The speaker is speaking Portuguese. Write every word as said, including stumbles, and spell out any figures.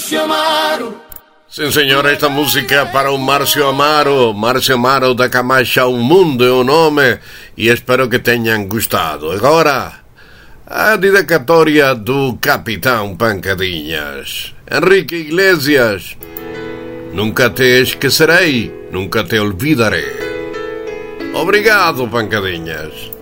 Márcio Amaro. Sim, senhor, esta música para o Márcio Amaro. Márcio Amaro da Camacha, O Mundo é o nome, e espero que tenham gostado. Agora, a dedicatória do Capitão Pancadinhas. Henrique Iglesias. Nunca te esquecerei, nunca te olvidarei. Obrigado, Pancadinhas.